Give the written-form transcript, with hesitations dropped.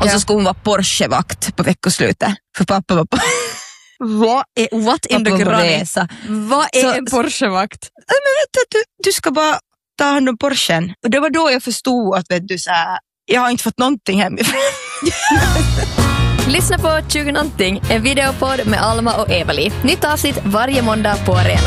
Och så skulle hon vara Porsche-vakt på veckoslutet. För pappa var på... What in the granny? Vad är en Porsche-vakt? Men du ska bara ta hand om Porschen. Och det var då jag förstod att så här, jag har inte fått någonting hemifrån. Lyssna på 20 någonting, en videopodd med Alma och Evali. Nytt avsnitt varje måndag på Arena.